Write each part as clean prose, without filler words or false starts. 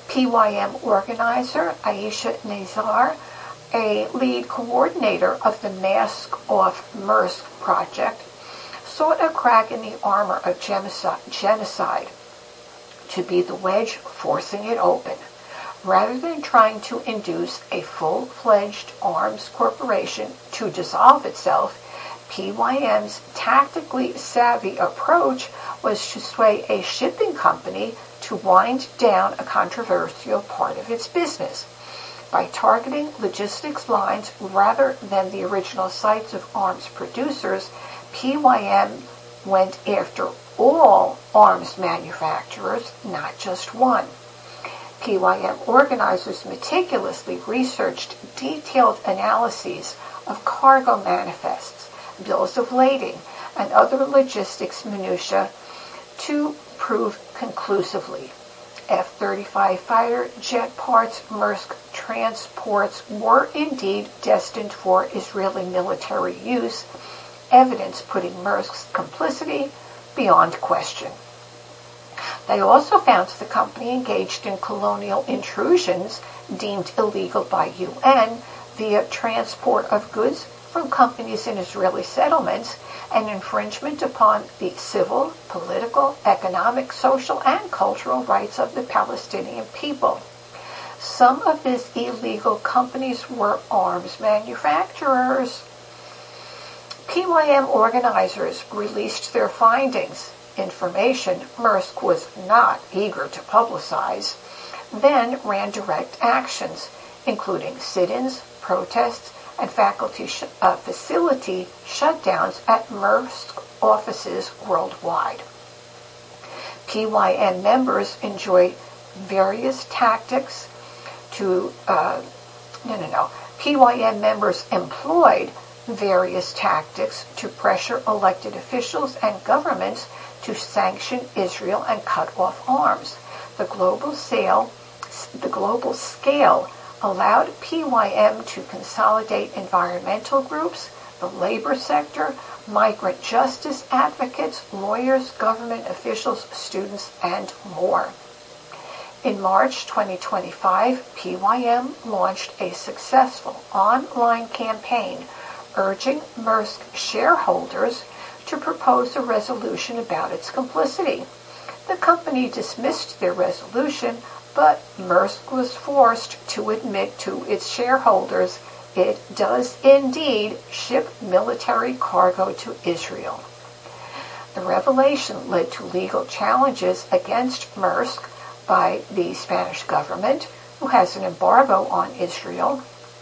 PYM organizer Aisha Nazar, a lead coordinator of the Mask Off Maersk project, sought a crack in the armor of genocide to be the wedge forcing it open. Rather than trying to induce a full-fledged arms corporation to dissolve itself, PYM's tactically savvy approach was to sway a shipping company to wind down a controversial part of its business. By targeting logistics lines rather than the original sites of arms producers, PYM went after all arms manufacturers, not just one. PYM organizers meticulously researched detailed analyses of cargo manifests, bills of lading, and other logistics minutiae to prove conclusively F-35 fighter jet parts Maersk transports were indeed destined for Israeli military use, evidence putting Maersk's complicity beyond question. They also found the company engaged in colonial intrusions deemed illegal by UN via transport of goods from companies in Israeli settlements and infringement upon the civil, political, economic, social, and cultural rights of the Palestinian people. Some of these illegal companies were arms manufacturers. PYM organizers released their findings, information Maersk was not eager to publicize, then ran direct actions, including sit-ins, protests, and facility shutdowns at Maersk offices worldwide. PYM members enjoyed various tactics PYM members employed various tactics to pressure elected officials and governments to sanction Israel and cut off arms. The global scale allowed PYM to consolidate environmental groups, the labor sector, migrant justice advocates, lawyers, government officials, students, and more. In March 2025, PYM launched a successful online campaign urging Maersk shareholders to propose a resolution about its complicity. The company dismissed their resolution, but Maersk was forced to admit to its shareholders it does indeed ship military cargo to Israel. The revelation led to legal challenges against Maersk by the Spanish government, who has an embargo on Israel.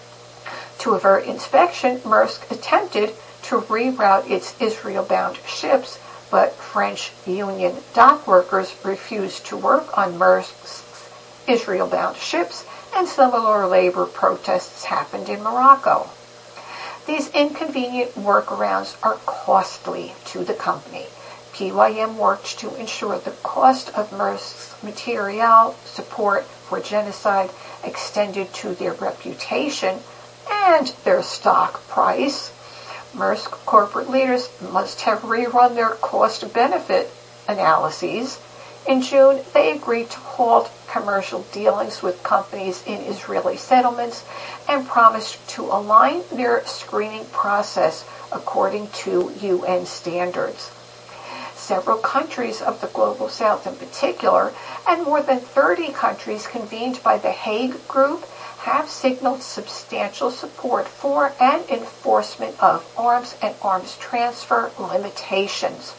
To avert inspection, Maersk attempted to reroute its Israel-bound ships, but French union dock workers refused to work on Maersk's Israel-bound ships, and similar labor protests happened in Morocco. These inconvenient workarounds are costly to the company. PYM worked to ensure the cost of Maersk's material support for genocide extended to their reputation and their stock price. Maersk corporate leaders must have rerun their cost-benefit analyses. In June, they agreed to halt commercial dealings with companies in Israeli settlements and promised to align their screening process according to UN standards. Several countries of the Global South in particular, and more than 30 countries convened by the Hague Group, have signaled substantial support for and enforcement of arms and arms transfer limitations.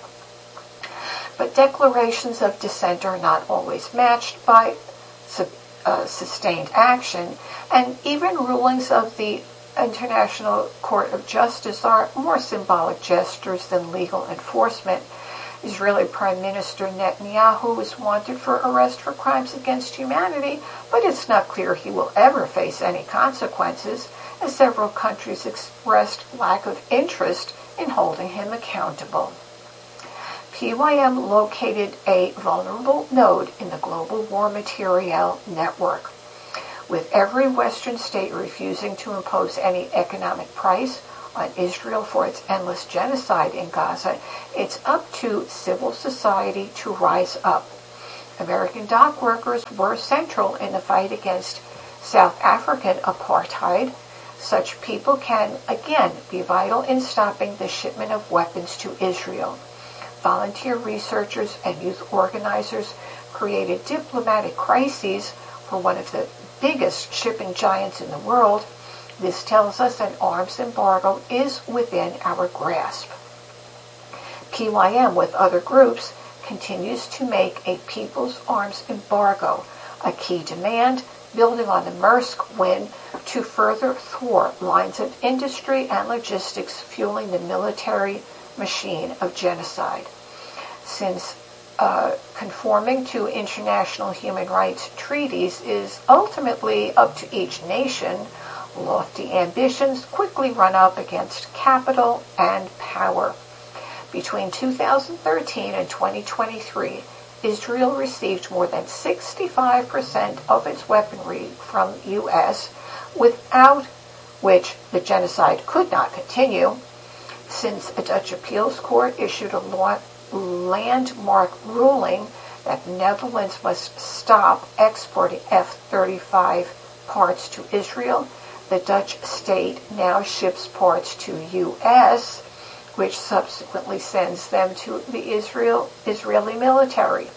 But declarations of dissent are not always matched by sustained action, and even rulings of the International Court of Justice are more symbolic gestures than legal enforcement. Israeli Prime Minister Netanyahu is wanted for arrest for crimes against humanity, but it's not clear he will ever face any consequences, as several countries expressed lack of interest in holding him accountable. PYM located a vulnerable node in the global war material network. With every Western state refusing to impose any economic price on Israel for its endless genocide in Gaza, it's up to civil society to rise up. American dock workers were central in the fight against South African apartheid. Such people can, again, be vital in stopping the shipment of weapons to Israel. Volunteer researchers and youth organizers created diplomatic crises for one of the biggest shipping giants in the world. This tells us an arms embargo is within our grasp. PYM, with other groups, continues to make a people's arms embargo a key demand, building on the Maersk win to further thwart lines of industry and logistics fueling the military machine of genocide. Since conforming to international human rights treaties is ultimately up to each nation, lofty ambitions quickly run up against capital and power. Between 2013 and 2023, Israel received more than 65% of its weaponry from U.S., without which the genocide could not continue. Since a Dutch appeals court issued a landmark ruling that the Netherlands must stop exporting F-35 parts to Israel, the Dutch state now ships parts to U.S., which subsequently sends them to the Israeli military.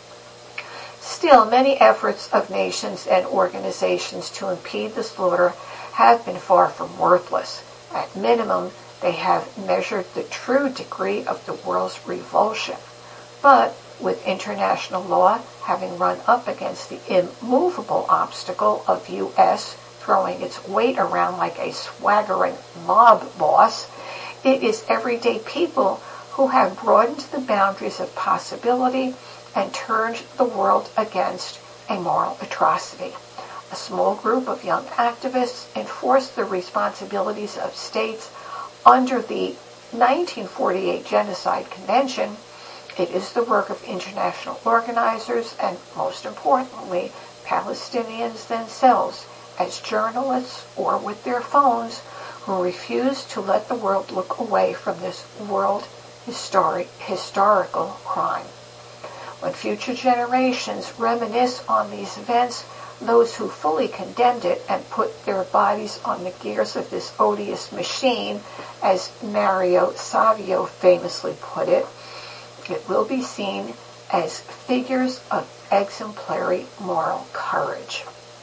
Still, many efforts of nations and organizations to impede the slaughter have been far from worthless. At minimum, they have measured the true degree of the world's revulsion. But with international law having run up against the immovable obstacle of U.S. throwing its weight around like a swaggering mob boss, it is everyday people who have broadened the boundaries of possibility and turned the world against a moral atrocity. A small group of young activists enforced the responsibilities of states under the 1948 Genocide Convention. It is the work of international organizers and, most importantly, Palestinians themselves, as journalists or with their phones, who refuse to let the world look away from this world historical crime. When future generations reminisce on these events, those who fully condemned it and put their bodies on the gears of this odious machine, as Mario Savio famously put it, it will be seen as figures of exemplary moral courage.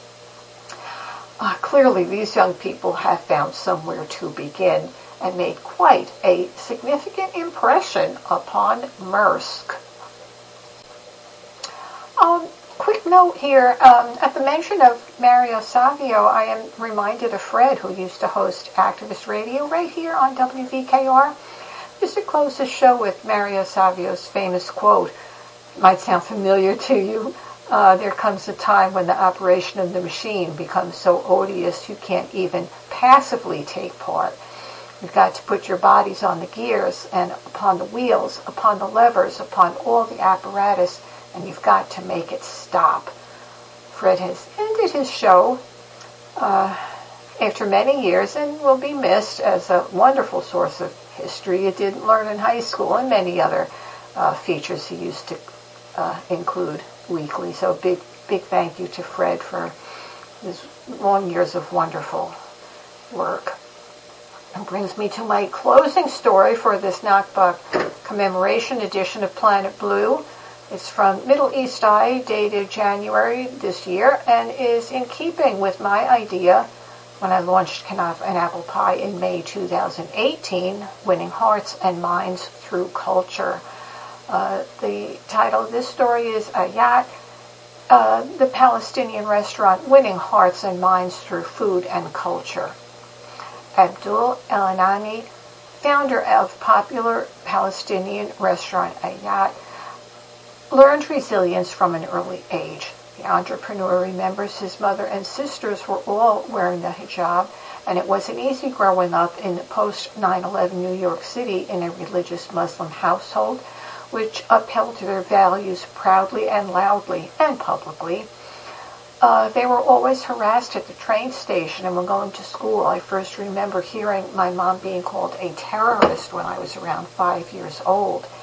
Clearly, these young people have found somewhere to begin and made quite a significant impression upon Maersk. Quick note here, at the mention of Mario Savio, I am reminded of Fred, who used to host Activist Radio right here on WVKR. Just to close the show with Mario Savio's famous quote. It might sound familiar to you. There comes a time when the operation of the machine becomes so odious you can't even passively take part. You've got to put your bodies on the gears and upon the wheels, upon the levers, upon all the apparatus, and you've got to make it stop. Fred has ended his show after many years and will be missed as a wonderful source of history you didn't learn in high school and many other features he used to include weekly. So big thank you to Fred for his long years of wonderful work. It brings me to my closing story for this Nakba commemoration edition of Planet Blue. It's from Middle East Eye, dated January this year, and is in keeping with my idea when I launched Kanaf and Apple Pie in May 2018, Winning Hearts and Minds Through Culture. The title of this story is Ayat, the Palestinian restaurant winning hearts and minds through food and culture. Abdul El-Anani, founder of popular Palestinian restaurant Ayat, learned resilience from an early age. The entrepreneur remembers his mother and sisters were all wearing the hijab, and it wasn't easy growing up in post-9/11 New York City in a religious Muslim household, which upheld their values proudly and loudly and publicly. They were always harassed at the train station, and when going to school, I first remember hearing my mom being called a terrorist when I was around 5 years old.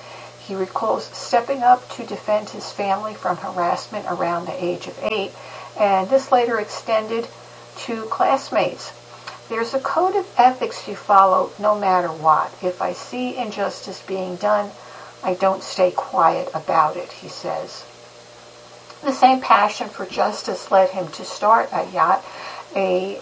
He recalls stepping up to defend his family from harassment around the age of 8, and this later extended to classmates. There's a code of ethics you follow no matter what. If I see injustice being done, I don't stay quiet about it, he says. The same passion for justice led him to start Hayat, a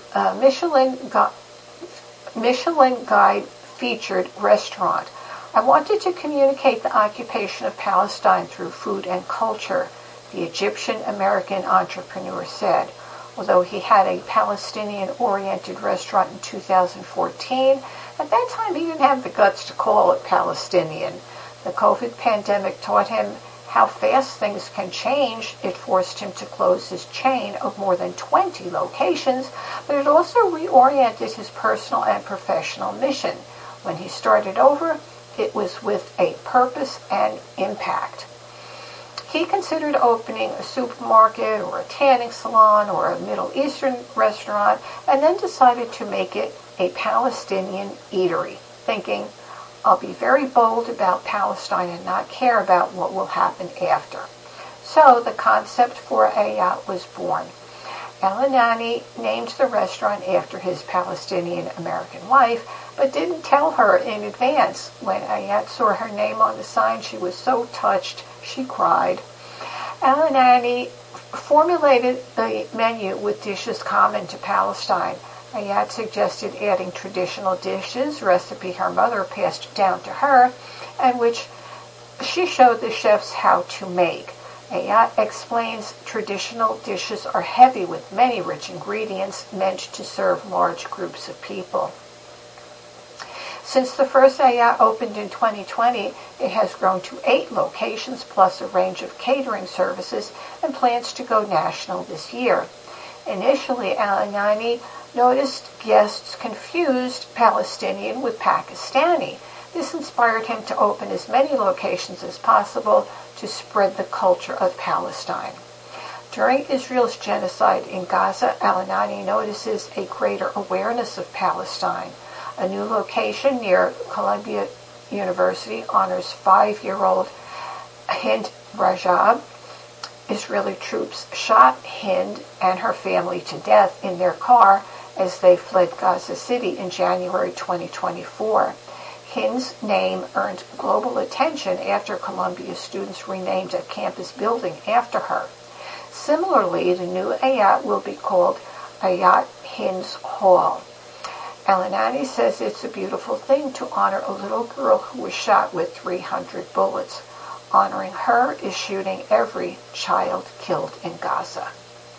Michelin Guide featured restaurant. I wanted to communicate the occupation of Palestine through food and culture, the Egyptian-American entrepreneur said. Although he had a Palestinian-oriented restaurant in 2014, at that time he didn't have the guts to call it Palestinian. The COVID pandemic taught him how fast things can change. It forced him to close his chain of more than 20 locations, but it also reoriented his personal and professional mission. When he started over, it was with a purpose and impact. He considered opening a supermarket or a tanning salon or a Middle Eastern restaurant, and then decided to make it a Palestinian eatery, thinking, I'll be very bold about Palestine and not care about what will happen after. So the concept for Hayat was born. El-Anani named the restaurant after his Palestinian-American wife, but didn't tell her in advance. When Hayat saw her name on the sign, she was so touched she cried. El-Anani formulated the menu with dishes common to Palestine. Hayat suggested adding traditional dishes, recipe her mother passed down to her, and which she showed the chefs how to make. Hayat explains traditional dishes are heavy with many rich ingredients meant to serve large groups of people. Since the first Hayat opened in 2020, it has grown to 8 locations plus a range of catering services and plans to go national this year. Initially, El-Anani noticed guests confused Palestinian with Pakistani. This inspired him to open as many locations as possible to spread the culture of Palestine. During Israel's genocide in Gaza, El-Anani notices a greater awareness of Palestine. A new location near Columbia University honors 5-year-old Hind Rajab. Israeli troops shot Hind and her family to death in their car as they fled Gaza City in January 2024. Hind's name earned global attention after Columbia students renamed a campus building after her. Similarly, the new Hayat will be called Hayat Hind's Hall. El-Anani says it's a beautiful thing to honor a little girl who was shot with 300 bullets. Honoring her is shooting every child killed in Gaza.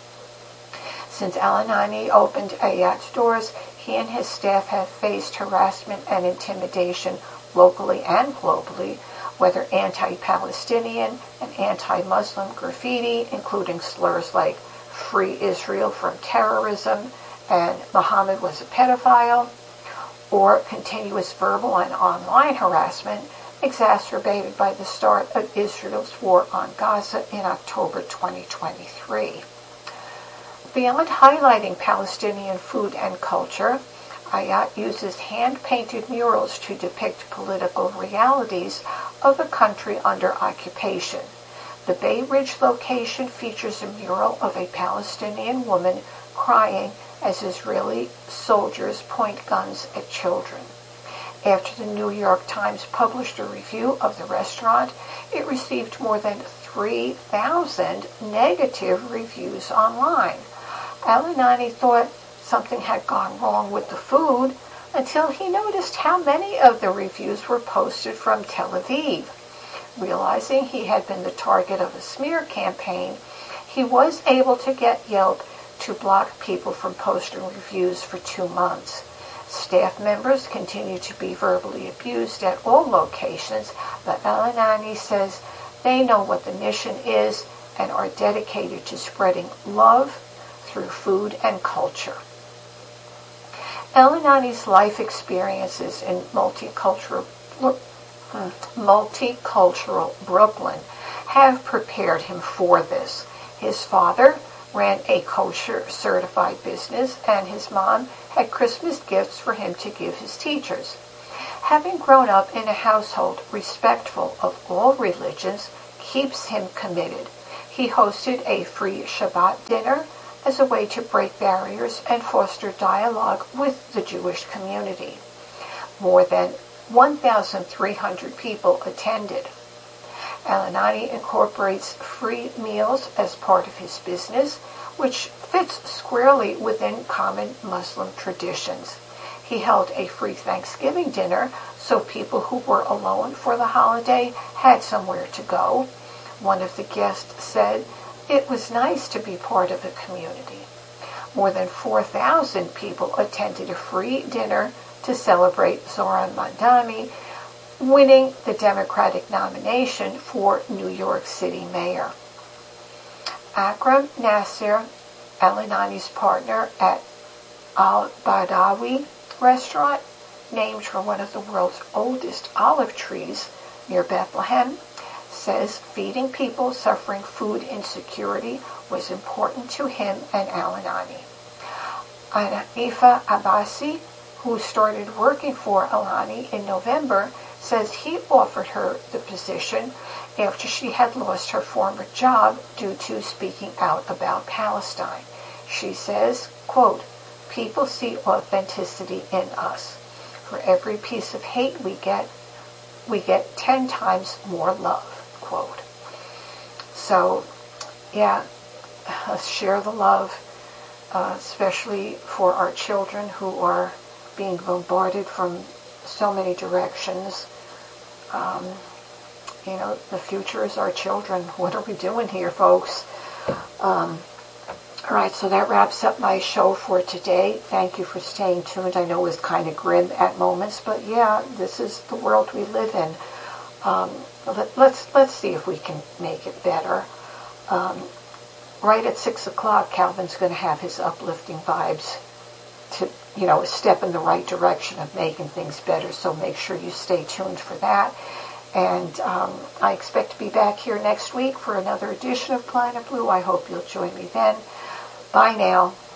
Since El-Anani opened Hayat's doors, he and his staff have faced harassment and intimidation locally and globally, whether anti-Palestinian and anti-Muslim graffiti, including slurs like "Free Israel from terrorism" and "Muhammad was a pedophile," or continuous verbal and online harassment exacerbated by the start of Israel's war on Gaza in October 2023. Beyond highlighting Palestinian food and culture, Hayat uses hand-painted murals to depict political realities of the country under occupation. The Bay Ridge location features a mural of a Palestinian woman crying as Israeli soldiers point guns at children. After the New York Times published a review of the restaurant, it received more than 3,000 negative reviews online. El-Anani thought something had gone wrong with the food until he noticed how many of the reviews were posted from Tel Aviv. Realizing he had been the target of a smear campaign, he was able to get Yelp to block people from posting reviews for 2 months. Staff members continue to be verbally abused at all locations, but El-Anani says they know what the mission is and are dedicated to spreading love through food and culture. El-Anani's life experiences in multicultural Brooklyn have prepared him for this. His father ran a kosher-certified business, and his mom had Christmas gifts for him to give his teachers. Having grown up in a household respectful of all religions keeps him committed. He hosted a free Shabbat dinner as a way to break barriers and foster dialogue with the Jewish community. More than 1,300 people attended. Al-Anani incorporates free meals as part of his business, which fits squarely within common Muslim traditions. He held a free Thanksgiving dinner so people who were alone for the holiday had somewhere to go. One of the guests said, "It was nice to be part of a community." More than 4,000 people attended a free dinner to celebrate Zohran Mamdani winning the Democratic nomination for New York City mayor. Akram Nasser, Al-Anani's partner at Al-Badawi restaurant, named for one of the world's oldest olive trees near Bethlehem, says feeding people suffering food insecurity was important to him and Al-Anani. Hanifa Abbasi, who started working for Al-Anani in November, says he offered her the position after she had lost her former job due to speaking out about Palestine. She says, quote, "People see authenticity in us. For every piece of hate we get 10 times more love," quote. So, yeah, let's share the love, especially for our children who are being bombarded from so many directions. The future is our children. What are we doing here, folks? All right, so that wraps up my show for today. Thank you for staying tuned. I know it was kind of grim at moments, but yeah, this is the world we live in. Let's see if we can make it better. Right at 6 o'clock, Calvin's going to have his uplifting vibes to, a step in the right direction of making things better. So make sure you stay tuned for that. And I expect to be back here next week for another edition of Planet Blue. I hope you'll join me then. Bye now.